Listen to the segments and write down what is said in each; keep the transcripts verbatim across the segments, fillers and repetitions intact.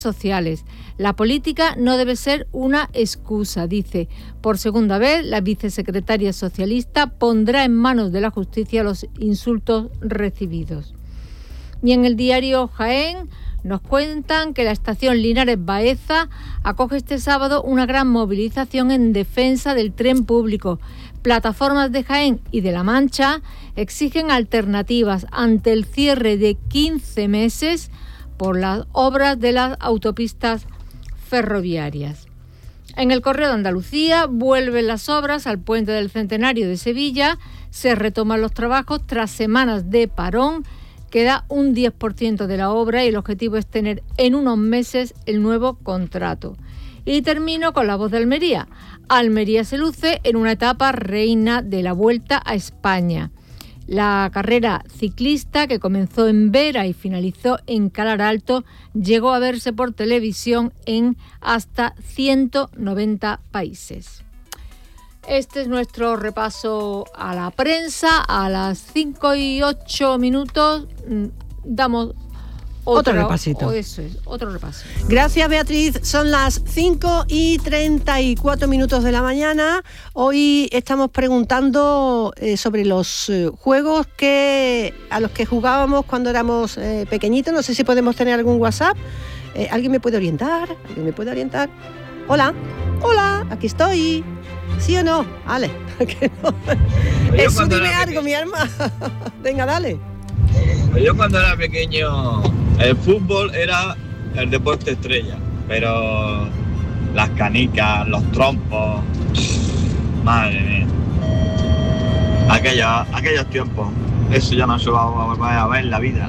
sociales. La política no debe ser una excusa, dice. Por segunda vez, la vicesecretaria socialista pondrá en manos de la justicia los insultos recibidos. Y en el diario Jaén nos cuentan que la estación Linares Baeza acoge este sábado una gran movilización en defensa del tren público. Plataformas de Jaén y de La Mancha exigen alternativas ante el cierre de quince meses por las obras de las autopistas ferroviarias. En el Correo de Andalucía vuelven las obras al puente del Centenario de Sevilla, se retoman los trabajos tras semanas de parón, queda un diez por ciento de la obra y el objetivo es tener en unos meses el nuevo contrato. Y termino con La Voz de Almería. Almería se luce en una etapa reina de la Vuelta a España. La carrera ciclista, que comenzó en Vera y finalizó en Calar Alto, llegó a verse por televisión en hasta ciento noventa países. Este es nuestro repaso a la prensa. A las cinco y ocho minutos damos Otro, otro repasito. Eso es, otro repaso. Gracias, Beatriz. Son las cinco y treinta y cuatro minutos de la mañana. Hoy estamos preguntando eh, sobre los eh, juegos que a los que jugábamos cuando éramos eh, pequeñitos. No sé si podemos tener algún WhatsApp. Eh, ¿Alguien me puede orientar? ¿Alguien me puede orientar? Hola, hola, aquí estoy. ¿Sí o no? Vale. Eso, dime algo, mi alma. Venga, dale. Yo cuando era pequeño, el fútbol era el deporte estrella, pero las canicas, los trompos, madre mía, aquellos, aquellos tiempos, eso ya no se va a volver a ver en la vida.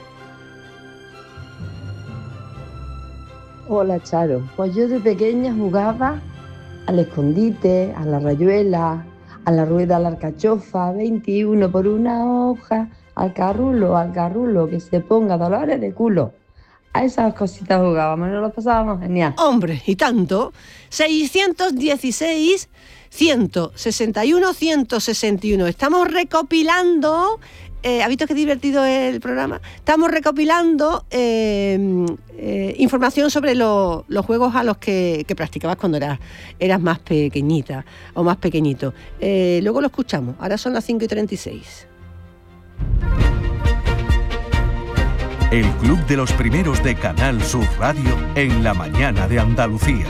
Hola, Charo, pues yo de pequeña jugaba al escondite, a la rayuela, a la rueda, a la alcachofa, veintiuno por una hoja, al carrulo, al carrulo, que se ponga dolores de culo. A esas cositas jugábamos, nos lo pasábamos genial. Hombre, y tanto. seiscientos dieciséis, ciento sesenta y uno, ciento sesenta y uno. Estamos recopilando... Eh, ¿Has visto qué divertido es el programa? Estamos recopilando eh, eh, información sobre lo, los juegos a los que, que practicabas cuando eras, eras más pequeñita o más pequeñito. Eh, luego lo escuchamos. Ahora son las cinco y treinta y seis. El Club de los Primeros de Canal Sur Radio en la mañana de Andalucía.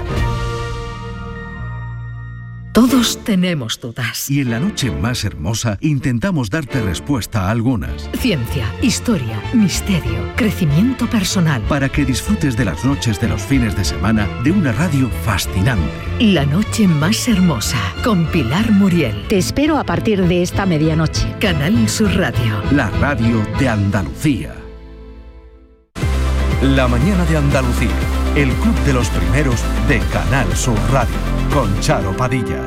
Todos tenemos dudas. Y en la noche más hermosa intentamos darte respuesta a algunas. Ciencia, historia, misterio, crecimiento personal. Para que disfrutes de las noches de los fines de semana de una radio fascinante. La noche más hermosa, con Pilar Muriel. Te espero a partir de esta medianoche. Canal Sur Radio. La radio de Andalucía. La mañana de Andalucía. El Club de los Primeros de Canal Sur Radio. Con Charo Padilla.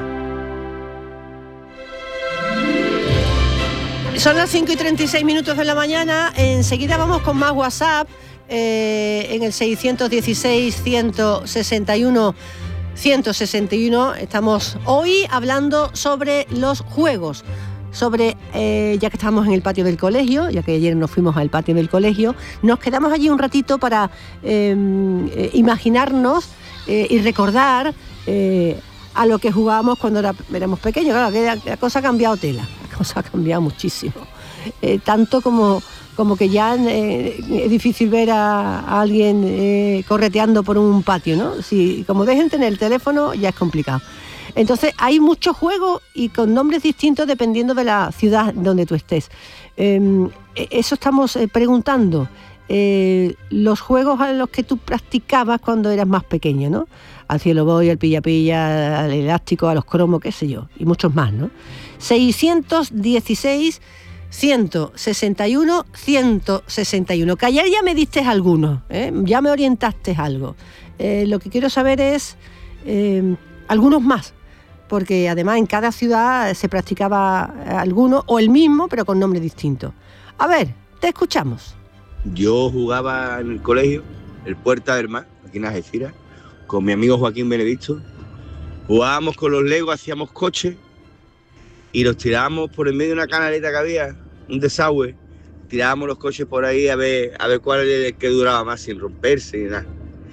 Son las cinco y treinta y seis minutos de la mañana. Enseguida vamos con más WhatsApp eh, en el seiscientos dieciséis, ciento sesenta y uno, ciento sesenta y uno. Estamos hoy hablando sobre los juegos. Sobre, eh, ya que estamos en el patio del colegio, ya que ayer nos fuimos al patio del colegio, nos quedamos allí un ratito para eh, eh, imaginarnos eh, y recordar eh, a lo que jugábamos cuando era, éramos pequeños. Claro, que la, la cosa ha cambiado tela, la cosa ha cambiado muchísimo. Eh, tanto como, como que ya eh, es difícil ver a, a alguien eh, correteando por un patio, ¿no? Si, como dejen tener el teléfono, ya es complicado. Entonces hay muchos juegos y con nombres distintos dependiendo de la ciudad donde tú estés. Eh, eso estamos eh, preguntando. Eh, los juegos a los que tú practicabas cuando eras más pequeño, ¿no? Al cielo voy, al pilla-pilla, al elástico, a los cromos, qué sé yo, y muchos más, ¿no? seiscientos dieciséis, ciento sesenta y uno, ciento sesenta y uno. Que ayer ya me diste algunos, ¿eh? Ya me orientaste algo. Eh, lo que quiero saber es eh, algunos más, porque además en cada ciudad se practicaba alguno o el mismo, pero con nombre distinto. A ver, te escuchamos. Yo jugaba en el colegio, el Puerta del Mar, aquí en Algeciras, con mi amigo Joaquín Benedicto. Jugábamos con los Legos, hacíamos coches y los tirábamos por el medio de una canaleta que había, un desagüe. Tirábamos los coches por ahí a ver, a ver cuál era el que duraba más sin romperse ni nada.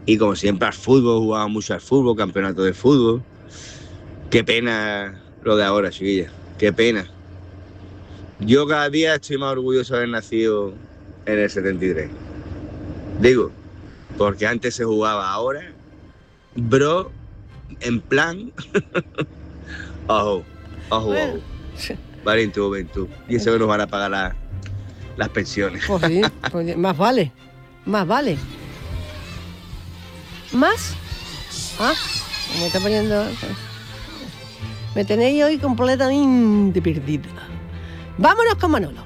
Y como siempre al fútbol, jugaba mucho al fútbol, campeonato de fútbol. Qué pena lo de ahora, chiquilla, qué pena. Yo cada día estoy más orgulloso de haber nacido en el setenta y tres. Digo, porque antes se jugaba, ahora, bro, en plan, ojo, ojo, Bueno. ojo. Vale, tú, ven tú. Y eso que nos van a pagar la- las pensiones. Pues sí, pues más vale, más vale. ¿Más? Ah, me está poniendo... Me tenéis hoy completamente perdida. Vámonos con Manolo.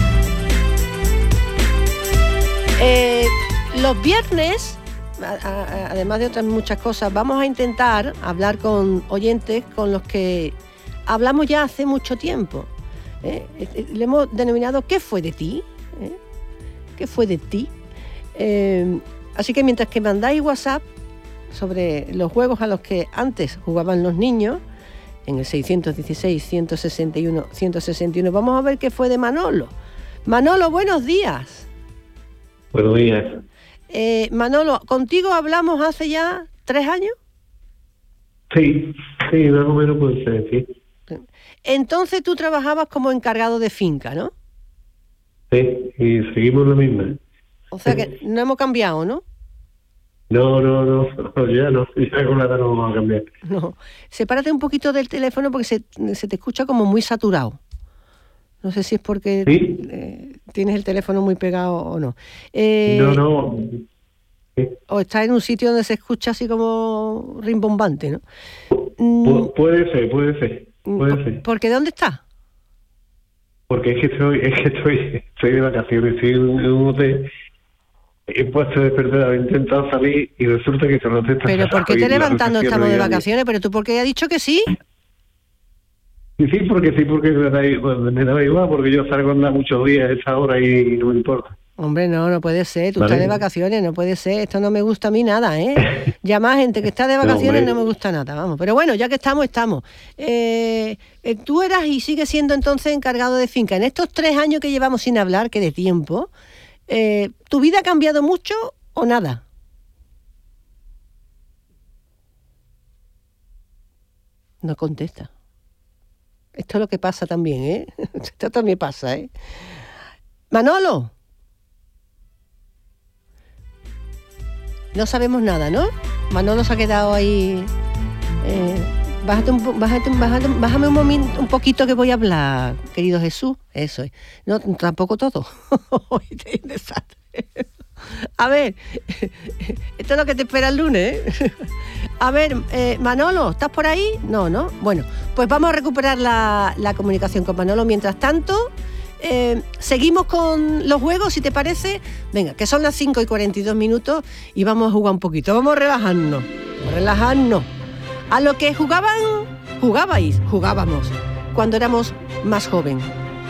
Eh, los viernes, a- a- además de otras muchas cosas, vamos a intentar hablar con oyentes con los que hablamos ya hace mucho tiempo. ¿eh? Eh, Le hemos denominado ¿qué fue de ti? ¿eh? ¿Qué fue de ti? Eh, así que mientras que mandáis WhatsApp sobre los juegos a los que antes jugaban los niños, en el seiscientos dieciséis, ciento sesenta y uno, ciento sesenta y uno, vamos a ver qué fue de Manolo. Manolo, buenos días. Buenos días. Eh, Manolo, ¿contigo hablamos hace ya tres años? Sí, sí, más o menos puede ser, sí. Entonces tú trabajabas como encargado de finca, ¿no? Sí, y seguimos la misma. O sea que no hemos cambiado, ¿no? No, no, no, ya no, ya con la edad no vamos a cambiar. No. Sepárate un poquito del teléfono porque se, se te escucha como muy saturado. No sé si es porque ¿Sí? eh, tienes el teléfono muy pegado o no. Eh, No, no, O estás en un sitio donde se escucha así como rimbombante, ¿no? pu- puede ser, puede ser, puede ser. ¿Por qué? ¿Dónde estás? Porque es que estoy, es que estoy, estoy de vacaciones, estoy en un, en un hotel, he puesto de despertar, he intentado salir y resulta que se nos está... ¿Pero por qué te y la levantas? No recepción estamos de hay nadie. vacaciones, pero tú ¿por qué has dicho que sí? Sí, sí, porque sí, porque me da, igual- me da igual, porque yo salgo a andar muchos días a esa hora y no me importa. Hombre, no, no puede ser. Tú Vale. estás de vacaciones, no puede ser. Esto no me gusta a mí nada, ¿eh? Llamar a gente que está de No, vacaciones no, hombre. me gusta nada, vamos. Pero bueno, ya que estamos, estamos. Eh, eh, tú eras y sigues siendo entonces encargado de finca. En estos tres años que llevamos sin hablar, que de tiempo, eh, ¿tu vida ha cambiado mucho o nada? No contesta. Esto es lo que pasa también, ¿eh? Esto también pasa, ¿eh? Manolo. No sabemos nada, ¿no? Manolo se ha quedado ahí. Eh, bájate un, po- bájate, bájate, bájame un momento, un poquito que voy a hablar, querido Jesús. Eso es. No, tampoco todo. Hoy te hay un desastre. A ver, esto es lo que te espera el lunes, ¿eh? A ver, eh, Manolo, ¿estás por ahí? No, ¿no? Bueno, pues vamos a recuperar la, la comunicación con Manolo. Mientras tanto, eh, seguimos con los juegos, si te parece. Venga, que son las cinco y cuarenta y dos minutos y vamos a jugar un poquito. Vamos a relajarnos, a relajarnos. A lo que jugaban, jugabais, jugábamos, cuando éramos más joven.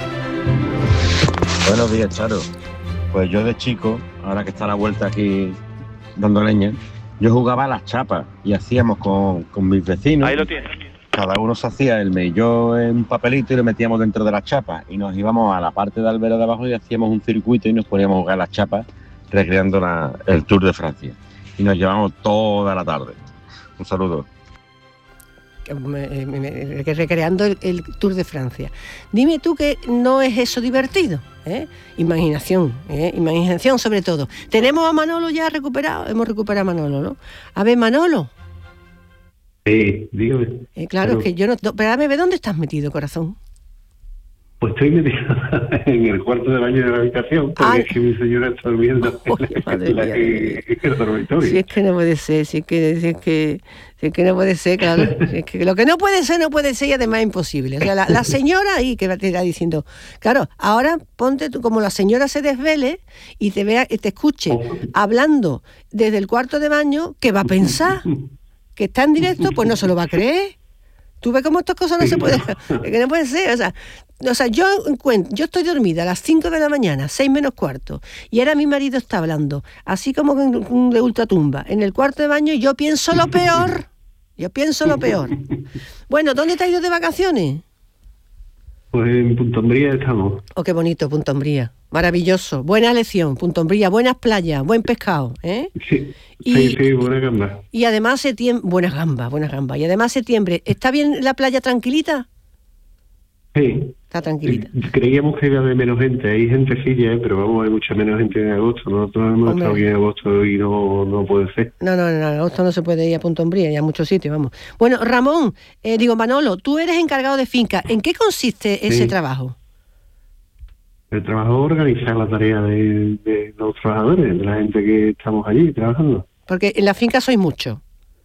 Buenos días, Charo. Pues yo de chico, ahora que está la vuelta aquí dando leña, yo jugaba a las chapas y hacíamos con, con mis vecinos. Ahí lo tienes. Cada uno se hacía el melló en un papelito y lo metíamos dentro de las chapas. Y nos íbamos a la parte de albero de abajo y hacíamos un circuito y nos poníamos a jugar a las chapas recreando la- el Tour de Francia. Y nos llevamos toda la tarde. Un saludo. Que me- me- me- que recreando el, el Tour de Francia. Dime tú que no es eso divertido, ¿eh? Imaginación, ¿eh? Imaginación sobre todo. Tenemos a Manolo ya recuperado, hemos recuperado a Manolo, ¿no? A ver, Manolo, Sí, dígame. eh, claro, Pero- es que yo no... no- Pero a ver, ¿dónde estás metido, corazón? Pues estoy metido en el cuarto de baño de la habitación, porque Ay. es que mi señora está durmiendo Oh, en madre la- mía. en el dormitorio. Si es que no puede ser, si es que, si es que, si es que no puede ser, claro. Si es que lo que no puede ser, no puede ser y además es imposible. O sea, la, la señora ahí que te está diciendo, claro, ahora ponte tú, como la señora se desvele y te vea, y te escuche hablando desde el cuarto de baño, ¿qué va a pensar? ¿Que está en directo? Pues no se lo va a creer. Tú ves cómo estas cosas no se pueden, que no puede ser, o sea, o sea, yo encuentro, yo estoy dormida a las cinco de la mañana, seis menos cuarto, y ahora mi marido está hablando, así como con- de ultratumba, en el cuarto de baño, y yo pienso lo peor, yo pienso lo peor. Bueno, ¿dónde te has ido de vacaciones? Pues en Punta Umbría estamos. Oh, qué bonito, Punta Umbría. Maravilloso. Buena elección, Punta Umbría. Buenas playas, buen pescado, ¿eh? Sí, y, sí, sí, buena gamba. Y además septiembre... Buenas gambas, buenas gambas. Y además septiembre, ¿está bien la playa tranquilita? Sí. Está tranquilita. Creíamos que iba a haber menos gente. Hay gentecilla, ¿eh? Pero vamos, hay mucha menos gente en agosto. Nosotros hemos Hombre. estado aquí en agosto y no, no puede ser. No, no, no, en agosto no se puede ir a Punta Umbría y a muchos sitios, vamos. Bueno, Ramón, eh, digo, Manolo, tú eres encargado de finca. ¿En qué consiste ese Sí. trabajo? El trabajo es organizar la tarea de, de los trabajadores, de la gente que estamos allí trabajando. Porque en la finca sois muchos.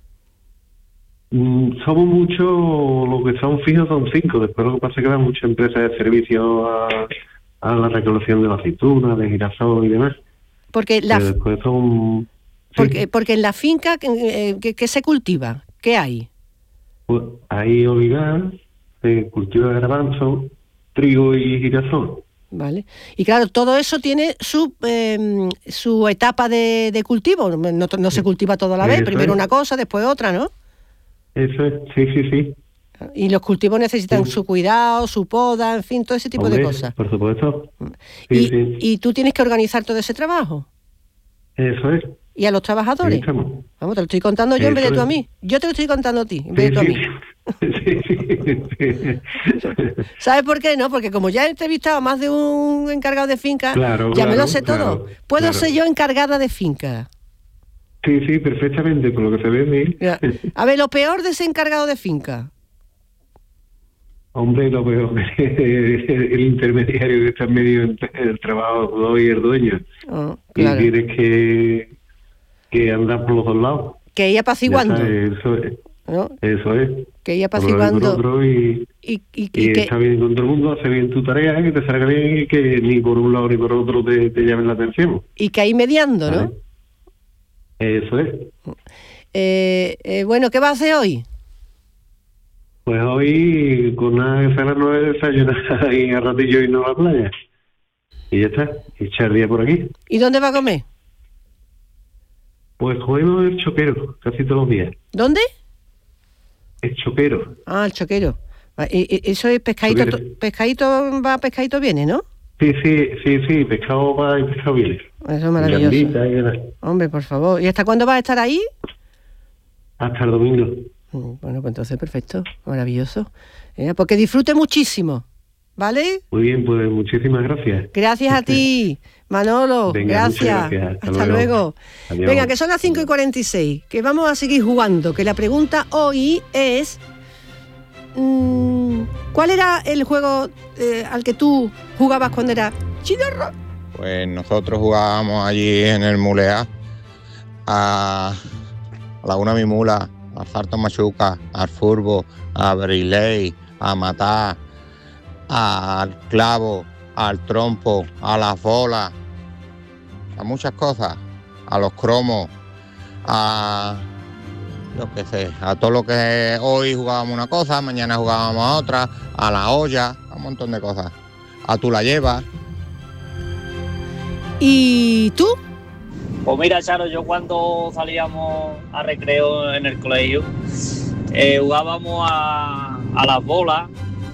Mm, somos muchos, lo que son fijos son cinco. Después lo que pasa es que van muchas empresas de servicio a, a la recolección de la aceituna, de girasol y demás. Porque la, Pero después son... sí, porque, porque en la finca, eh, ¿qué, qué se cultiva? ¿Qué hay? pues, hay olivar, se cultiva garbanzo, trigo y girasol. Vale. Y claro, todo eso tiene su eh, su etapa de, de cultivo. No, no se cultiva todo a la vez. Eso Primero es. una cosa, después otra, ¿no? Eso es, sí, sí, sí. Y los cultivos necesitan Sí. su cuidado, su poda, en fin, todo ese tipo Hombre, de cosas. por supuesto. Sí, Y, sí. y tú tienes que organizar todo ese trabajo. Eso es. ¿Y a los trabajadores? Ahí estamos. Vamos, te lo estoy contando yo en vez de Eso tú a es. mí. Yo te lo estoy contando a ti en Sí, vez de tú a sí, mí. sí, sí, sí. ¿Sabes por qué? No, porque como ya he entrevistado a más de un encargado de finca, Claro, ya me claro, lo sé todo. claro, Puedo claro. ser yo encargada de finca. Sí, sí, perfectamente, por lo que se ve, sí. Mira, a ver, lo peor de ser encargado de finca. Hombre, lo peor es el intermediario que está en medio entre el trabajo y el dueño. Oh, claro. Y tienes que, que andar por los dos lados. Que ir apaciguando. Ya sabes, Eso es. ¿No? Eso es. Que ir Por un lado y por apaciguando. otro y, Y, y, y y que, está bien con todo el mundo, hace bien tu tarea, que te salga bien y que ni por un lado ni por otro te, te llamen la atención. y que ir mediando, ¿no? ¿Vale? Eso es. Eh, eh, bueno, ¿qué vas a hacer hoy? Pues hoy, con nada que sea a las nueve, desayunar y a ratillo irnos a la playa. Y ya está, y echar el día por aquí. ¿Y dónde va a comer? Pues comemos el choquero, casi todos los días. ¿Dónde? El choquero. Ah, el choquero. Ah, y- y- Eso es pescadito, Choquero. to- pescadito va, pescadito viene, ¿no? Sí, sí, sí, sí, pescado va y pescado viene. Eso es maravilloso. Gambita y demás. Hombre, por favor. ¿Y hasta cuándo vas a estar ahí? Hasta el domingo. Mm, Bueno, pues entonces perfecto, maravilloso. Eh, porque disfrute muchísimo, ¿vale? Muy bien, pues muchísimas gracias. Gracias a ti, Manolo. Venga, muchas gracias. gracias. Hasta Hasta luego. luego. Adiós. Venga, que son las cinco y cuarenta y seis, que vamos a seguir jugando, que la pregunta hoy es... mm, ¿cuál era el juego eh, al que tú jugabas cuando eras chidorro? Pues nosotros jugábamos allí en el Mulea a, a Laguna Mimula, a Farto Machuca, al furbo, a Briley, a matar, al clavo, al trompo, a las bolas, a muchas cosas, a los cromos, a yo qué sé, a todo lo que hoy jugábamos una cosa, mañana jugábamos a otra, a la olla, a un montón de cosas. A tú la llevas. ¿Y tú? Pues mira, Charo, yo cuando salíamos a recreo en el colegio, eh, jugábamos a, a las bolas,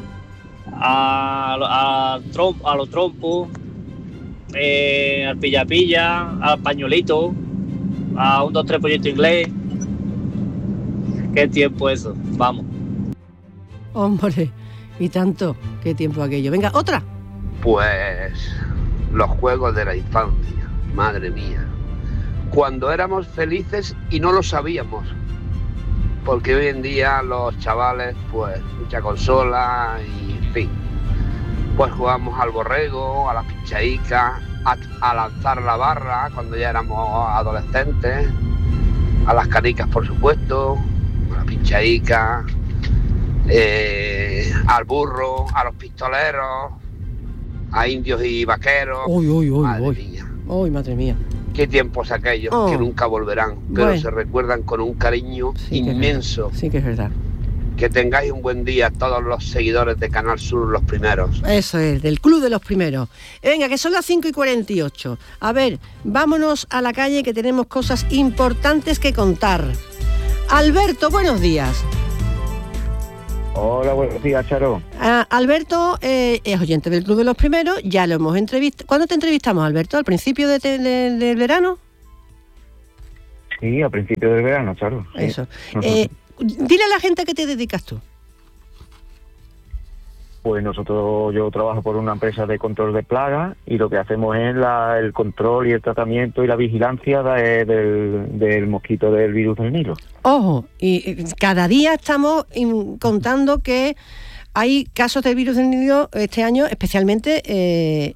a, a, trom- a los trompos, eh, al pilla-pilla, al pañuelito, a un dos tres pollito inglés. Qué tiempo eso, vamos. Hombre, y tanto, qué tiempo aquello. Venga, otra. Pues los juegos de la infancia, madre mía. Cuando éramos felices y no lo sabíamos. Porque hoy en día los chavales, pues, mucha consola y en fin. Pues jugamos al borrego, a las pinchaicas, a, a lanzar la barra cuando ya éramos adolescentes, a las canicas, por supuesto, a la pinchaica, eh, al burro, a los pistoleros, a indios y vaqueros. Uy, uy, uy, madre uy. mía. Uy, madre mía. Qué tiempos aquellos Oh. que nunca volverán, pero Bueno. se recuerdan con un cariño Sí, que es inmenso. verdad. Sí, que es verdad. Que tengáis un buen día todos los seguidores de Canal Sur, los primeros. Eso es, del Club de los Primeros. Venga, que son las cinco y cuarenta y ocho. A ver, vámonos a la calle que tenemos cosas importantes que contar. Alberto, buenos días. Hola, buenos días, Charo. Ah, Alberto eh, es oyente del Club de los Primeros, ya lo hemos entrevistado. ¿Cuándo te entrevistamos, Alberto? ¿Al principio de te, de, del verano? Sí, a principio del verano, Charo. Sí. Eso. Eh, dile a la gente a qué te dedicas tú. Pues nosotros, yo trabajo por una empresa de control de plagas y lo que hacemos es la, el control y el tratamiento y la vigilancia de, del, del mosquito del virus del Nilo. Ojo, y cada día estamos contando que hay casos del virus del Nilo este año, especialmente eh,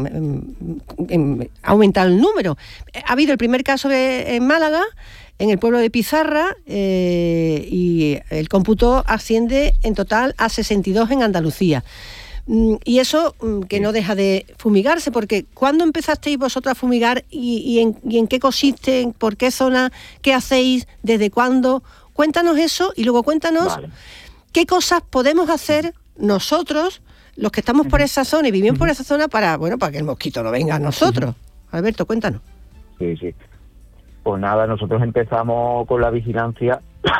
ha aumentado el número. Ha habido el primer caso de, en Málaga, en el pueblo de Pizarra, eh, y el cómputo asciende en total a sesenta y dos en Andalucía. Mm, y eso mm, que no deja de fumigarse, porque ¿cuándo empezasteis vosotros a fumigar y, y, en, y en qué consiste, por qué zona, qué hacéis, desde cuándo? Cuéntanos eso y luego cuéntanos vale. qué cosas podemos hacer nosotros, los que estamos uh-huh. por esa zona y vivimos uh-huh. por esa zona, para, bueno, para que el mosquito no venga a nosotros. Uh-huh. Alberto, cuéntanos. Sí, sí. Pues nada, nosotros empezamos con la vigilancia,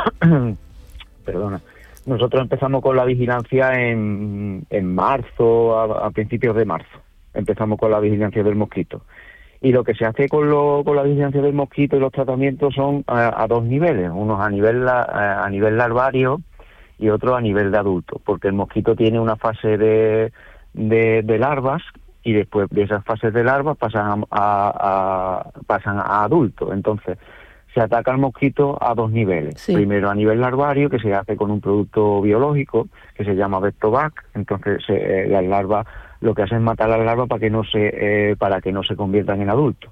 perdona, nosotros empezamos con la vigilancia en, en marzo, a, a principios de marzo, empezamos con la vigilancia del mosquito. Y lo que se hace con, lo, con la vigilancia del mosquito y los tratamientos son a, a dos niveles, unos a nivel, a, a nivel larvario y otros a nivel de adulto, porque el mosquito tiene una fase de, de, de larvas, y después de esas fases de larvas pasan a, a, a, pasan a adultos. Entonces, se ataca al mosquito a dos niveles. Sí. Primero a nivel larvario, que se hace con un producto biológico que se llama Vectovac. Entonces, se, eh, las larvas, lo que hacen es matar a las larvas para que no se eh, para que no se conviertan en adultos.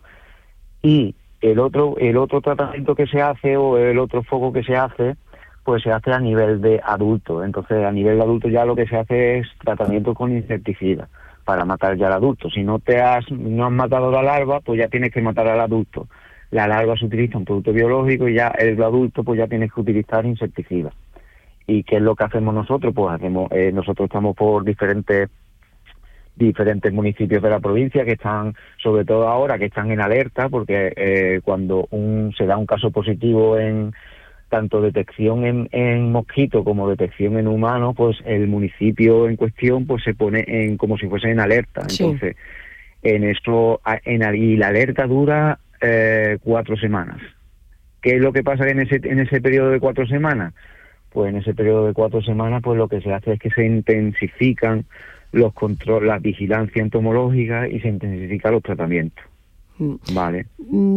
Y el otro el otro tratamiento que se hace, o el otro foco que se hace, pues se hace a nivel de adulto. Entonces, a nivel de adulto ya lo que se hace es tratamiento con insecticida para matar ya al adulto. Si no te has no has matado a la larva, pues ya tienes que matar al adulto. La larva se utiliza un producto biológico y ya el adulto pues ya tienes que utilizar insecticida. ¿Y qué es lo que hacemos nosotros? Pues hacemos eh, nosotros estamos por diferentes diferentes municipios de la provincia que están, sobre todo ahora, que están en alerta, porque eh, cuando un se da un caso positivo en tanto detección en, en mosquito como detección en humano, pues el municipio en cuestión pues se pone en como si fuese en alerta. Entonces, sí. en esto, en, y la alerta dura eh, cuatro semanas. ¿Qué es lo que pasa en ese en ese periodo de cuatro semanas? Pues en ese periodo de cuatro semanas, pues lo que se hace es que se intensifican los controles, la vigilancia entomológica y se intensifican los tratamientos. Vale,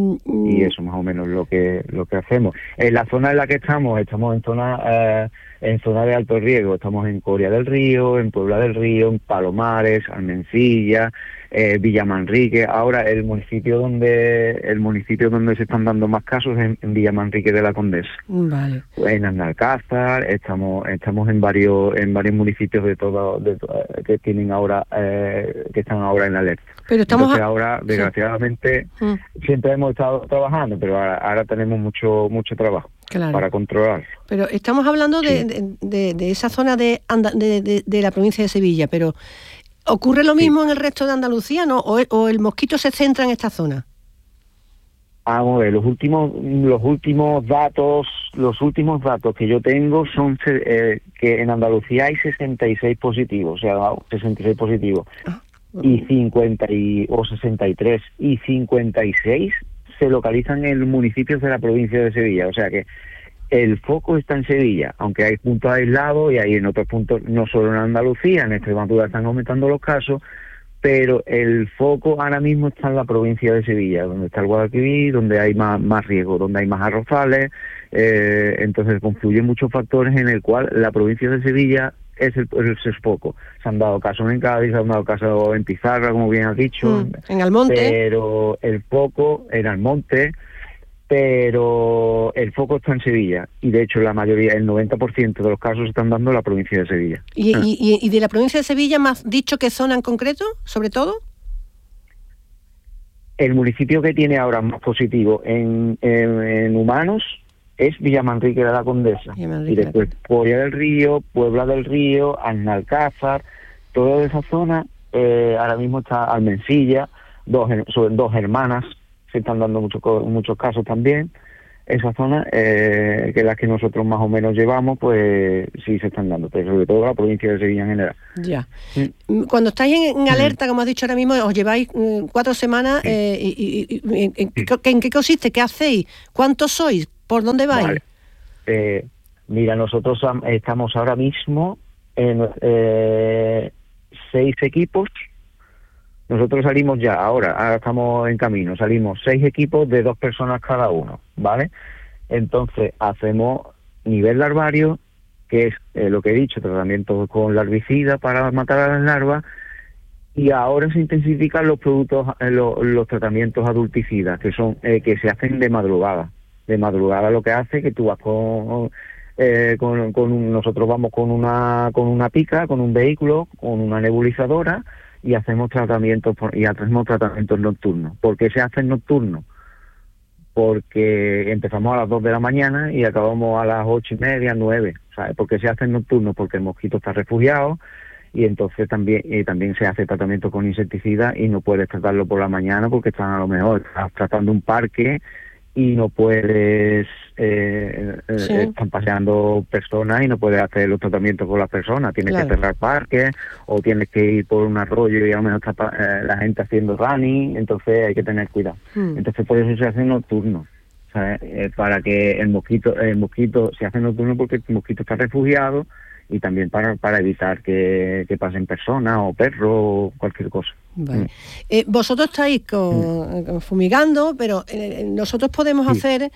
y eso más o menos lo que lo que hacemos. En la zona en la que estamos, estamos en zona eh, en zona de alto riesgo, estamos en Coria del Río, en Puebla del Río, en Palomares, Almencilla, eh, Villamanrique. Ahora el municipio donde el municipio donde se están dando más casos es en, en Villamanrique de la Condesa. Vale. En Analcázar, estamos estamos en varios en varios municipios de todo de, que tienen ahora eh, que están ahora en alerta. Pero estamos Entonces, a... ahora desgraciadamente sí. siempre hemos estado trabajando, pero ahora, ahora tenemos mucho mucho trabajo. Claro. Para controlar. Pero estamos hablando sí. de, de, de, de esa zona de, de, de, de la provincia de Sevilla, pero ¿ocurre lo mismo sí. en el resto de Andalucía, no? ¿O, o el mosquito se centra en esta zona? Vamos a ver, los últimos, los últimos datos, los últimos datos que yo tengo son eh, que en Andalucía hay sesenta y seis positivos, o sea, sesenta y seis positivos, ah, bueno. y cincuenta y, o sesenta y tres y cincuenta y seis se localizan en municipios de la provincia de Sevilla, o sea que el foco está en Sevilla, aunque hay puntos aislados y hay en otros puntos, no solo en Andalucía, en Extremadura están aumentando los casos, pero el foco ahora mismo está en la provincia de Sevilla, donde está el Guadalquivir, donde hay más, más riesgo, donde hay más arrozales, eh, entonces confluyen muchos factores en el cual la provincia de Sevilla es el, es el foco. Se han dado casos en Cádiz, se han dado casos en Pizarra, como bien has dicho, mm, en Almonte, pero el foco en Almonte, pero el foco está en Sevilla, y de hecho la mayoría, el noventa por ciento de los casos se están dando en la provincia de Sevilla. ¿Y, ah. y, y de la provincia de Sevilla me has dicho qué zona en concreto, sobre todo? El municipio que tiene ahora más positivo en, en, en humanos es Villamanrique de la Condesa, y después Coria del Río, Puebla del Río, Analcázar, toda esa zona, eh, ahora mismo está Almencilla, dos, son dos hermanas, se están dando muchos muchos casos también, esa zona, eh, que las que nosotros más o menos llevamos, pues sí se están dando, pero sobre todo la provincia de Sevilla en general. Ya. Mm. Cuando estáis en, en alerta, mm. como has dicho ahora mismo, os lleváis mm, cuatro semanas, sí. eh, y, y, y, en, en, sí. ¿en qué consiste? ¿Qué hacéis? ¿Cuántos sois? ¿Por dónde vais? Vale. Eh, mira, nosotros estamos ahora mismo en eh, seis equipos. Nosotros salimos ya, ahora, ahora estamos en camino, salimos seis equipos de dos personas cada uno, ¿vale? Entonces, hacemos nivel larvario, que es eh, lo que he dicho, tratamiento con larvicida para matar a las larvas, y ahora se intensifican los productos, eh, los, los tratamientos adulticidas, que son eh, que se hacen de madrugada. De madrugada lo que hace que tú vas con... Eh, con, con un, nosotros vamos con una con una pica, con un vehículo, con una nebulizadora, y hacemos tratamientos y hacemos tratamientos nocturnos. ¿Por qué se hacen nocturnos? Porque empezamos a las dos de la mañana y acabamos a las ocho y media, nueve. ¿Sabes? ¿Por qué se hacen nocturnos? Porque el mosquito está refugiado, y entonces también y también se hace tratamiento con insecticida, y no puedes tratarlo por la mañana porque están a lo mejor estás tratando un parque y no puedes, eh, sí. eh, están paseando personas y no puedes hacer los tratamientos con las personas, tienes claro. que cerrar parques, o tienes que ir por un arroyo y a lo mejor está eh, la gente haciendo running, entonces hay que tener cuidado. Mm. Entonces por eso se hace nocturno, ¿sabes? Eh, para que el mosquito, el mosquito se hace nocturno porque el mosquito está refugiado, y también para para evitar que, que pasen personas o perros o cualquier cosa. Vale. Mm. Eh, vosotros estáis con, con fumigando, pero eh, nosotros podemos sí. hacer,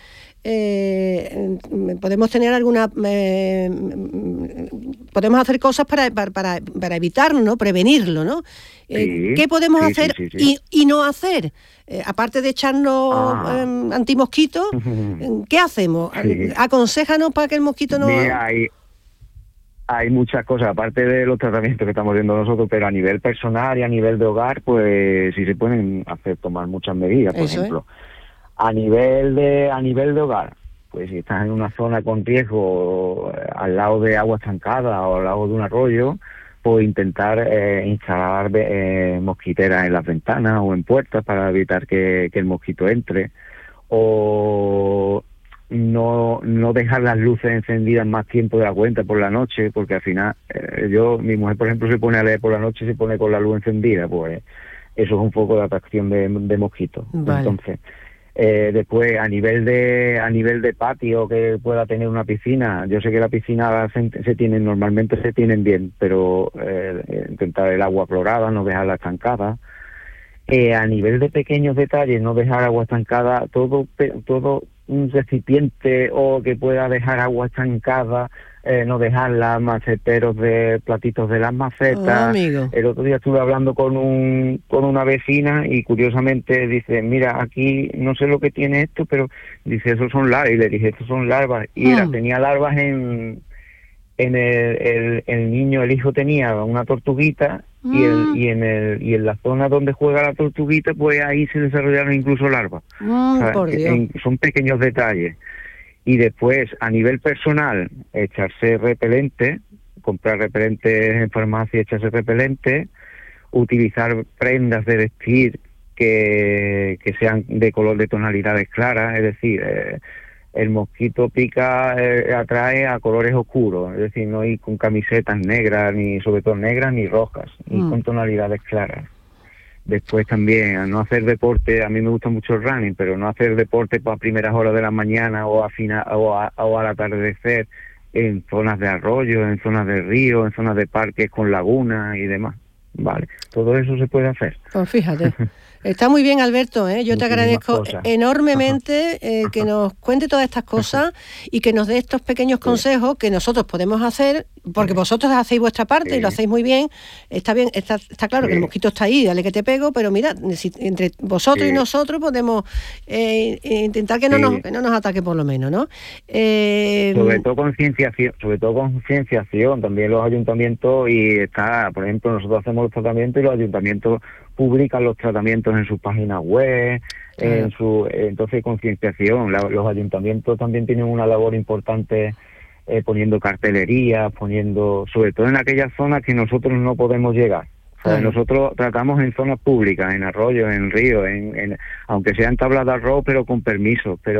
eh, podemos tener alguna, eh, podemos hacer cosas para para, para, para evitarlo, ¿no? Prevenirlo, ¿no? Eh, sí, ¿Qué podemos sí, hacer sí, sí, sí. Y, y no hacer? Eh, aparte de echarnos ah. eh, antimosquitos, ¿qué hacemos? Sí. Aconséjanos para que el mosquito no... Mira, hay, hay muchas cosas, aparte de los tratamientos que estamos viendo nosotros, pero a nivel personal y a nivel de hogar, pues sí se pueden hacer, tomar muchas medidas. Por Eso ejemplo, es. a nivel de a nivel de hogar, pues si estás en una zona con riesgo, eh, al lado de agua estancada o al lado de un arroyo, pues intentar eh, instalar eh, mosquiteras en las ventanas o en puertas para evitar que, que el mosquito entre, o no no dejar las luces encendidas más tiempo de la cuenta por la noche, porque al final eh, yo mi mujer por ejemplo se pone a leer por la noche y se pone con la luz encendida, pues eso es un foco de atracción de, de mosquitos. Vale. Entonces eh, después a nivel de a nivel de patio que pueda tener una piscina, yo sé que la piscina se, se tienen normalmente se tienen bien, pero eh, intentar el agua clorada, no dejarla estancada. Eh, a nivel de pequeños detalles, no dejar agua estancada, todo todo un recipiente o que pueda dejar agua estancada, eh, no dejar las maceteros de platitos de las macetas. Oh, el otro día estuve hablando con un con una vecina y curiosamente dice, mira, aquí no sé lo que tiene esto, pero dice, esos son larvas, y le dije, estos son larvas, y mm. era, tenía larvas en en el, el, el niño, el hijo tenía una tortuguita, mm. y el, y en el y en la zona donde juega la tortuguita, pues ahí se desarrollaron incluso larvas. Mm, por Dios. En, son pequeños detalles. Y después, a nivel personal, echarse repelente, comprar repelentes en farmacia y echarse repelente, utilizar prendas de vestir que, que sean de color de tonalidades claras, es decir, eh, el mosquito pica, eh, atrae a colores oscuros, es decir, no ir con camisetas negras, ni sobre todo negras, ni rojas, ni mm. con tonalidades claras. Después también, a no hacer deporte, a mí me gusta mucho el running, pero no hacer deporte para primeras horas de la mañana o a, fina, o, a o al atardecer en zonas de arroyo, en zonas de río, en zonas de parques con lagunas y demás. Vale, todo eso se puede hacer. Pues fíjate. Está muy bien, Alberto, ¿eh? Yo te agradezco cosas. enormemente eh, que nos cuente todas estas cosas y que nos dé estos pequeños consejos que nosotros podemos hacer, porque vosotros hacéis vuestra parte sí. y lo hacéis muy bien. Está bien, está, está claro sí. que el mosquito está ahí, dale que te pego, pero mira, si, entre vosotros sí. y nosotros podemos eh, intentar que no, sí. nos, que no nos ataque por lo menos, ¿no? Eh, sobre todo concienciación, sobre todo concienciación, también los ayuntamientos, y está, por ejemplo, nosotros hacemos los tratamientos y los ayuntamientos publican los tratamientos en sus páginas web, claro. en su entonces concienciación. La, los ayuntamientos también tienen una labor importante eh, poniendo cartelería, poniendo, sobre todo en aquellas zonas que nosotros no podemos llegar. O sea, claro. Nosotros tratamos en zonas públicas, en arroyos, en ríos, en, en, aunque sean tablas de arroz, pero con permiso. Pero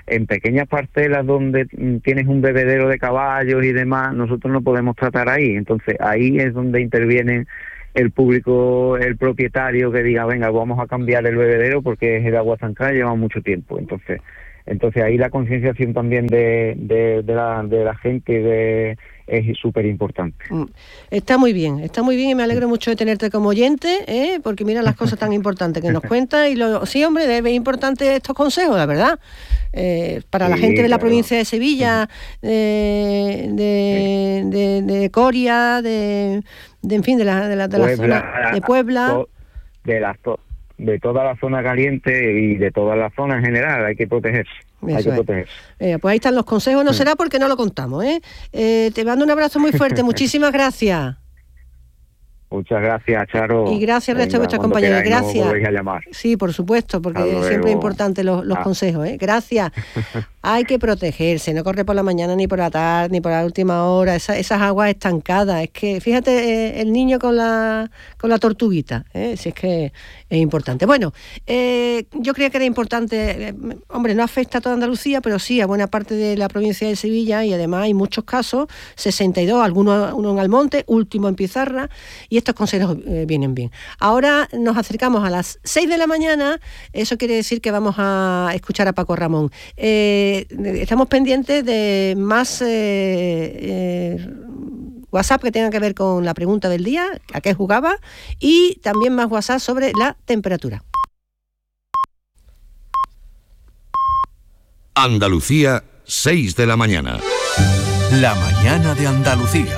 en pequeñas parcelas donde mm, tienes un bebedero de caballos y demás, nosotros no podemos tratar ahí. Entonces ahí es donde interviene el público, el propietario, que diga, venga, vamos a cambiar el bebedero porque es el agua estancada y lleva mucho tiempo. Entonces entonces ahí la concienciación también de, de, de, la, de la gente de, es súper importante. Está muy bien, está muy bien y me alegro mucho de tenerte como oyente, ¿eh? Porque mira las cosas tan importantes que nos cuentas y lo, sí, hombre, es importante estos consejos, la verdad, eh, para sí, la gente de la claro. provincia de Sevilla, de, de, sí. de, de Coria, de, de en fin, de la, de la, de Puebla, la zona de Puebla, de la de toda la zona caliente y de toda la zona en general, hay que protegerse. Hay que protegerse. Eh, pues ahí están los consejos, no será porque no lo contamos, ¿eh? Eh, te mando un abrazo muy fuerte, muchísimas gracias. Muchas gracias, Charo. Y gracias al resto de vuestras compañeras. Gracias. A llamar. Sí, por supuesto, porque siempre es importante los, los ah. consejos, ¿eh? Gracias. Hay que protegerse, no corre por la mañana, ni por la tarde, ni por la última hora, esa, esas aguas estancadas. Es que, fíjate, eh, el niño con la con la tortuguita, ¿eh? Si es que es importante. Bueno, eh, yo creía que era importante, eh, hombre, no afecta a toda Andalucía, pero sí a buena parte de la provincia de Sevilla, y además hay muchos casos, sesenta y dos, algunos uno en Almonte, último en Pizarra, y estos consejos eh, vienen bien. Ahora nos acercamos a las seis de la mañana, eso quiere decir que vamos a escuchar a Paco Ramón. Eh, estamos pendientes de más eh, eh, WhatsApp que tengan que ver con la pregunta del día, a qué jugaba, y también más WhatsApp sobre la temperatura. Andalucía, seis de la mañana. La mañana de Andalucía.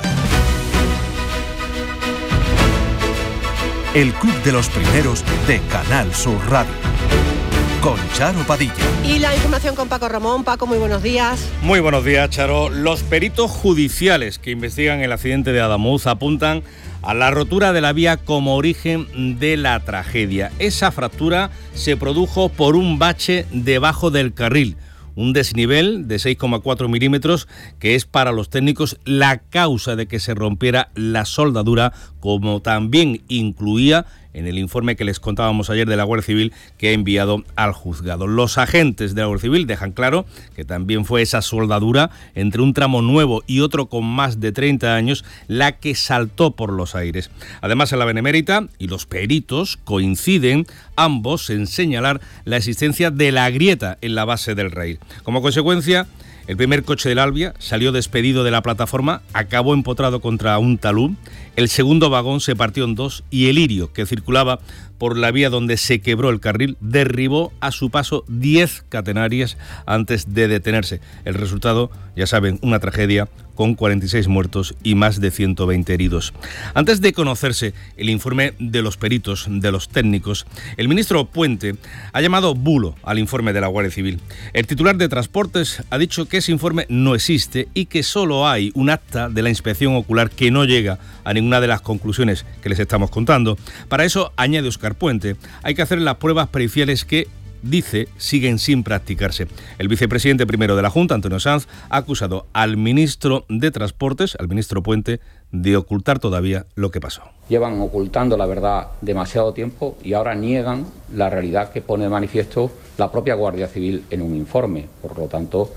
El club de los primeros de Canal Sur Radio. Con Charo Padilla. Y la información con Paco Ramón. Paco, muy buenos días. Muy buenos días, Charo. Los peritos judiciales que investigan el accidente de Adamuz apuntan a la rotura de la vía como origen de la tragedia. Esa fractura se produjo por un bache debajo del carril, un desnivel de seis coma cuatro milímetros que es para los técnicos la causa de que se rompiera la soldadura, como también incluía en el informe que les contábamos ayer de la Guardia Civil que ha enviado al juzgado. Los agentes de la Guardia Civil dejan claro que también fue esa soldadura entre un tramo nuevo y otro con más de treinta años la que saltó por los aires. Además, en la Benemérita y los peritos coinciden ambos en señalar la existencia de la grieta en la base del rail. Como consecuencia, el primer coche del Albia salió despedido de la plataforma, acabó empotrado contra un talud, el segundo vagón se partió en dos y el Lirio, que circulaba por la vía donde se quebró el carril, derribó a su paso diez catenarias antes de detenerse. El resultado, ya saben, una tragedia con cuarenta y seis muertos y más de ciento veinte heridos. Antes de conocerse el informe de los peritos, de los técnicos, el ministro Puente ha llamado bulo al informe de la Guardia Civil. El titular de Transportes ha dicho que ese informe no existe y que solo hay un acta de la inspección ocular que no llega a ninguna de las conclusiones que les estamos contando. Para eso, añade Óscar Puente, hay que hacer las pruebas periciales que, dice, siguen sin practicarse. El vicepresidente primero de la Junta, Antonio Sanz, ha acusado al ministro de Transportes, al ministro Puente, de ocultar todavía lo que pasó. Llevan ocultando la verdad demasiado tiempo y ahora niegan la realidad que pone de manifiesto la propia Guardia Civil en un informe. Por lo tanto,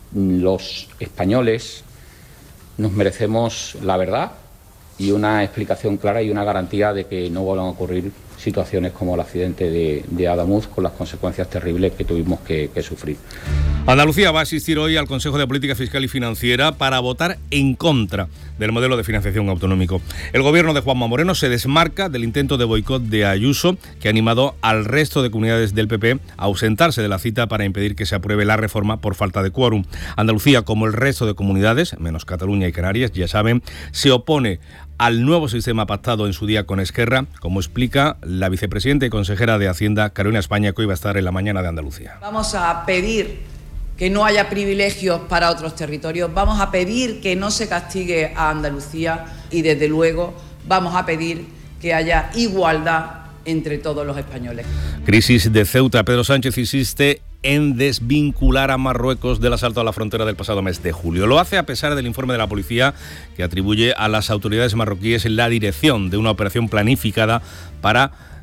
los españoles nos merecemos la verdad y una explicación clara y una garantía de que no vuelvan a ocurrir situaciones como el accidente de, de Adamuz, con las consecuencias terribles que tuvimos que, que sufrir. Andalucía va a asistir hoy al Consejo de Política Fiscal y Financiera para votar en contra del modelo de financiación autonómico. El gobierno de Juanma Moreno se desmarca del intento de boicot de Ayuso, que ha animado al resto de comunidades del P P a ausentarse de la cita para impedir que se apruebe la reforma por falta de quórum. Andalucía, como el resto de comunidades, menos Cataluña y Canarias, ya saben, se opone al nuevo sistema pactado en su día con Esquerra, como explica la vicepresidenta y consejera de Hacienda, Carolina España, que hoy va a estar en la mañana de Andalucía. Vamos a pedir que no haya privilegios para otros territorios, vamos a pedir que no se castigue a Andalucía y, desde luego, vamos a pedir que haya igualdad entre todos los españoles. Crisis de Ceuta. Pedro Sánchez insiste en desvincular a Marruecos del asalto a la frontera del pasado mes de julio. Lo hace a pesar del informe de la policía que atribuye a las autoridades marroquíes la dirección de una operación planificada para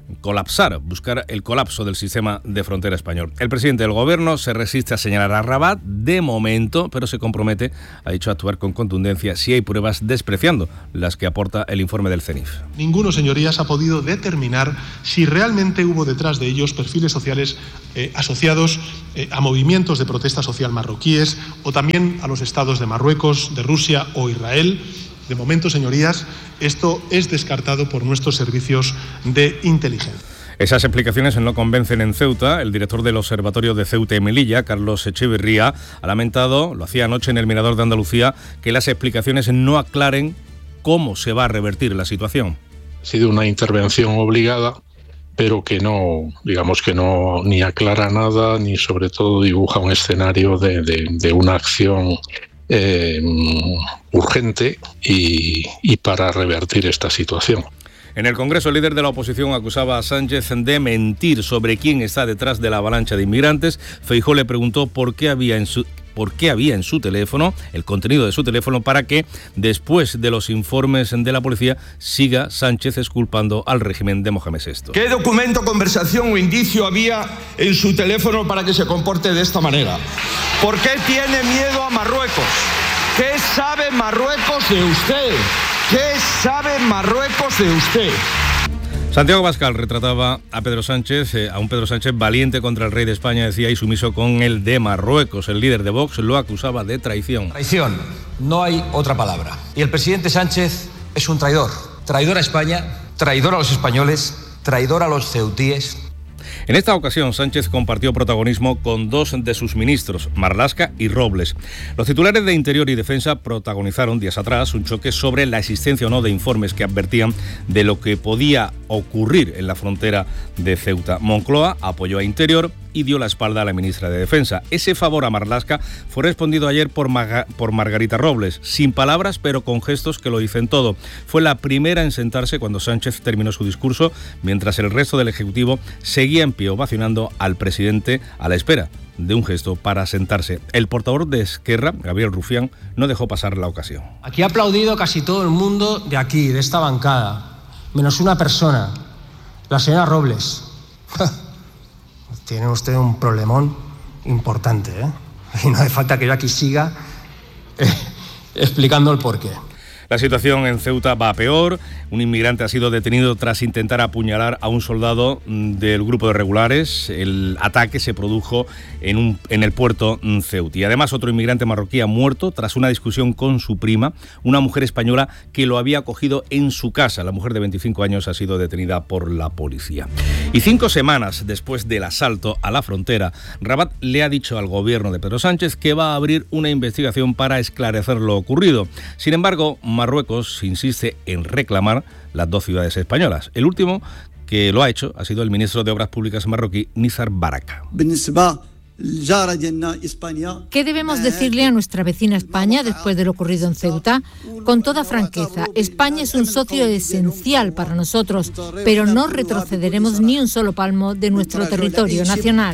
colapsar, buscar el colapso del sistema de frontera español. El presidente del gobierno se resiste a señalar a Rabat de momento, pero se compromete, ha dicho, a actuar con contundencia si hay pruebas despreciando las que aporta el informe del CENIF. Ninguno, señorías, ha podido determinar si realmente hubo detrás de ellos perfiles sociales eh, asociados eh, a movimientos de protesta social marroquíes o también a los estados de Marruecos, de Rusia o Israel. De momento, señorías, esto es descartado por nuestros servicios de inteligencia. Esas explicaciones no convencen en Ceuta. El director del Observatorio de Ceuta y Melilla, Carlos Echeverría, ha lamentado, lo hacía anoche en el Mirador de Andalucía, que las explicaciones no aclaren cómo se va a revertir la situación. Ha sido una intervención obligada, pero que no, digamos que no ni aclara nada, ni sobre todo dibuja un escenario de, de, de una acción Eh, urgente y, y para revertir esta situación. En el Congreso, el líder de la oposición acusaba a Sánchez de mentir sobre quién está detrás de la avalancha de inmigrantes. Feijóo le preguntó por qué había en su por qué había en su teléfono, el contenido de su teléfono, para que, después de los informes de la policía, siga Sánchez exculpando al régimen de Mohamed sexto. ¿Qué documento, conversación o indicio había en su teléfono para que se comporte de esta manera? ¿Por qué tiene miedo a Marruecos? ¿Qué sabe Marruecos de usted? ¿Qué sabe Marruecos de usted? Santiago Abascal retrataba a Pedro Sánchez, eh, a un Pedro Sánchez valiente contra el rey de España, decía, y sumiso con el de Marruecos. El líder de Vox lo acusaba de traición. Traición, no hay otra palabra. Y el presidente Sánchez es un traidor. Traidor a España, traidor a los españoles, traidor a los ceutíes. En esta ocasión, Sánchez compartió protagonismo con dos de sus ministros, Marlaska y Robles. Los titulares de Interior y Defensa protagonizaron días atrás un choque sobre la existencia o no de informes que advertían de lo que podía ocurrir en la frontera de Ceuta. Moncloa apoyó a Interior y dio la espalda a la ministra de Defensa. Ese favor a Marlaska fue respondido ayer por, Maga, por Margarita Robles, sin palabras pero con gestos que lo dicen todo. Fue la primera en sentarse cuando Sánchez terminó su discurso, mientras el resto del Ejecutivo seguía en pie ovacionando al presidente a la espera de un gesto para sentarse. El portavoz de Esquerra, Gabriel Rufián, no dejó pasar la ocasión. Aquí ha aplaudido casi todo el mundo de aquí, de esta bancada, menos una persona, la señora Robles. Tiene usted un problemón importante, ¿eh? Y no hace falta que yo aquí siga eh, explicando el porqué. La situación en Ceuta va a peor. Un inmigrante ha sido detenido tras intentar apuñalar a un soldado del grupo de regulares. El ataque se produjo en, un, en el puerto ceutí. Además, otro inmigrante marroquí ha muerto tras una discusión con su prima, una mujer española que lo había acogido en su casa. La mujer de veinticinco años ha sido detenida por la policía. Y cinco semanas después del asalto a la frontera, Rabat le ha dicho al gobierno de Pedro Sánchez que va a abrir una investigación para esclarecer lo ocurrido. Sin embargo, Marruecos insiste en reclamar las dos ciudades españolas. El último que lo ha hecho ha sido el ministro de Obras Públicas marroquí, Nizar Baraka. ¿Qué debemos decirle a nuestra vecina España después de lo ocurrido en Ceuta? Con toda franqueza, España es un socio esencial para nosotros, pero no retrocederemos ni un solo palmo de nuestro territorio nacional.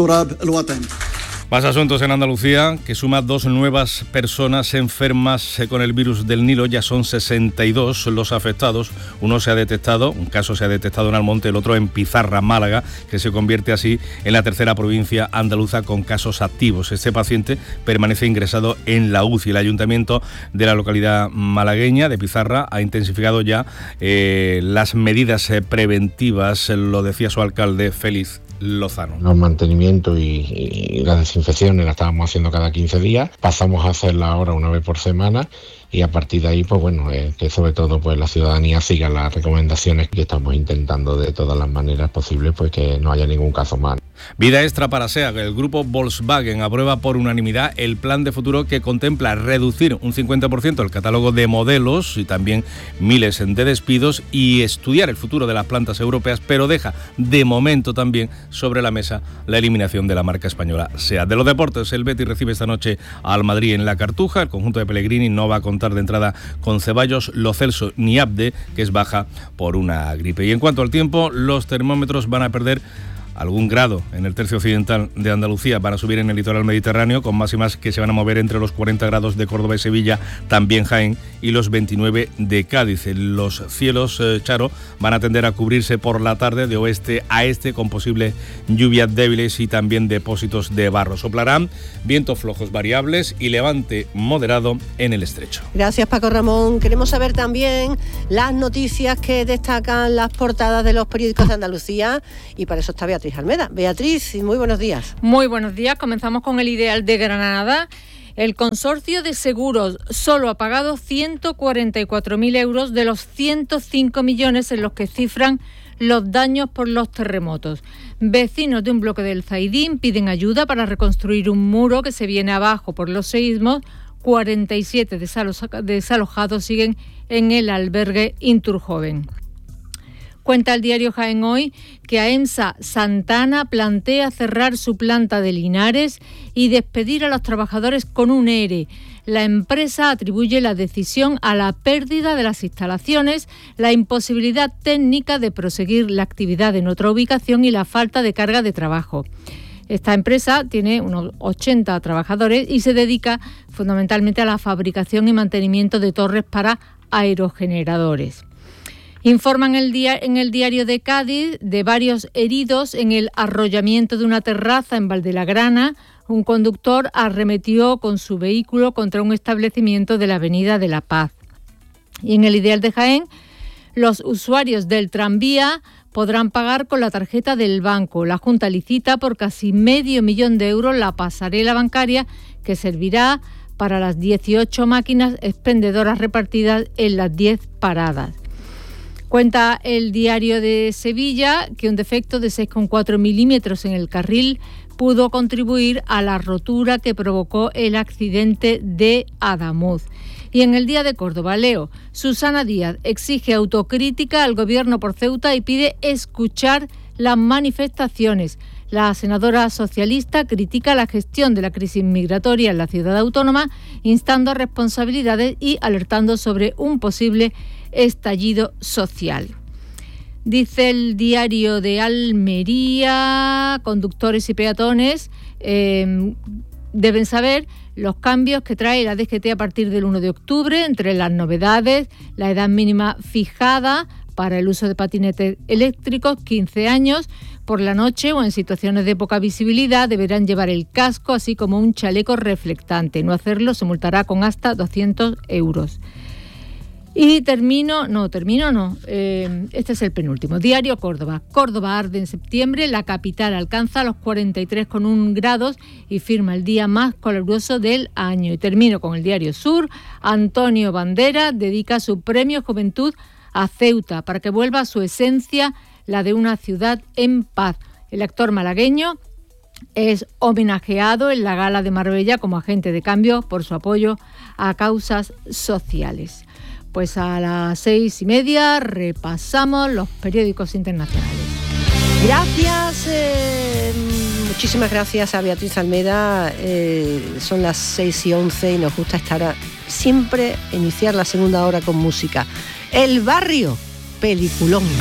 Más asuntos en Andalucía, que suma dos nuevas personas enfermas con el virus del Nilo. Ya son sesenta y dos los afectados. Uno se ha detectado, un caso se ha detectado en Almonte, el otro en Pizarra, Málaga, que se convierte así en la tercera provincia andaluza con casos activos. Este paciente permanece ingresado en la U C I. El ayuntamiento de la localidad malagueña de Pizarra ha intensificado ya eh, las medidas eh, preventivas, lo decía su alcalde, Félix Lozano. Los mantenimientos y, y las desinfecciones las estábamos haciendo cada quince días, pasamos a hacerla ahora una vez por semana y a partir de ahí, pues bueno, eh, que sobre todo pues la ciudadanía siga las recomendaciones que estamos intentando de todas las maneras posibles, pues que no haya ningún caso más. Vida extra para SEAG. El grupo Volkswagen aprueba por unanimidad el plan de futuro que contempla reducir un cincuenta por ciento el catálogo de modelos y también miles de despidos y estudiar el futuro de las plantas europeas, pero deja de momento también sobre la mesa la eliminación de la marca española SEAT. De los deportes, el Betis recibe esta noche al Madrid en la Cartuja. El conjunto de Pellegrini no va a contar de entrada con Ceballos, Lo Celso ni Abde, que es baja por una gripe. Y en cuanto al tiempo, los termómetros van a perder algún grado en el tercio occidental de Andalucía, van a subir en el litoral mediterráneo, con máximas que se van a mover entre los cuarenta grados de Córdoba y Sevilla, también Jaén, y los veintinueve de Cádiz. Los cielos, eh, Charo, van a tender a cubrirse por la tarde de oeste a este, con posibles lluvias débiles y también depósitos de barro. Soplarán vientos flojos variables y levante moderado en el estrecho. Gracias, Paco Ramón. Queremos saber también las noticias que destacan las portadas de los periódicos de Andalucía, y para eso está Beatriz Almeda. Beatriz, muy buenos días. Muy buenos días. Comenzamos con el Ideal de Granada. El consorcio de seguros solo ha pagado ciento cuarenta y cuatro mil euros de los ciento cinco millones en los que cifran los daños por los terremotos. Vecinos de un bloque del Zaidín piden ayuda para reconstruir un muro que se viene abajo por los seísmos. cuarenta y siete desalojados siguen en el albergue Inturjoven. Cuenta el diario Jaén Hoy que AEMSA Santana plantea cerrar su planta de Linares y despedir a los trabajadores con un E R E. La empresa atribuye la decisión a la pérdida de las instalaciones, la imposibilidad técnica de proseguir la actividad en otra ubicación y la falta de carga de trabajo. Esta empresa tiene unos ochenta trabajadores y se dedica fundamentalmente a la fabricación y mantenimiento de torres para aerogeneradores. Informan el día, en el diario de Cádiz de varios heridos en el arrollamiento de una terraza en Valdelagrana. Un conductor arremetió con su vehículo contra un establecimiento de la Avenida de la Paz. Y en el Ideal de Jaén, los usuarios del tranvía podrán pagar con la tarjeta del banco. La Junta licita por casi medio millón de euros la pasarela bancaria, que servirá para las dieciocho máquinas expendedoras repartidas en las diez paradas. Cuenta el diario de Sevilla que un defecto de seis coma cuatro milímetros en el carril pudo contribuir a la rotura que provocó el accidente de Adamuz. Y en el Día de Córdoba leo: Susana Díaz exige autocrítica al gobierno por Ceuta y pide escuchar las manifestaciones. La senadora socialista critica la gestión de la crisis migratoria en la ciudad autónoma, instando a responsabilidades y alertando sobre un posible estallido social. Dice el diario de Almería: conductores y peatones eh, deben saber los cambios que trae la D G T a partir del uno de octubre. Entre las novedades, la edad mínima fijada para el uso de patinetes eléctricos, quince años. Por la noche o en situaciones de poca visibilidad deberán llevar el casco, así como un chaleco reflectante. No hacerlo se multará con hasta doscientos euros. Y termino, no, termino no, eh, este es el penúltimo. Diario Córdoba. Córdoba arde en septiembre, la capital alcanza los cuarenta y tres coma uno grados y firma el día más caluroso del año. Y termino con el Diario Sur. Antonio Bandera dedica su premio Juventud a Ceuta para que vuelva a su esencia, la de una ciudad en paz. El actor malagueño es homenajeado en la gala de Marbella como agente de cambio por su apoyo a causas sociales. Pues a las seis y media repasamos los periódicos internacionales. Gracias, eh, muchísimas gracias a Beatriz Almeda. Eh, son las seis y once y nos gusta estar a, siempre iniciar la segunda hora con música. El Barrio, peliculón.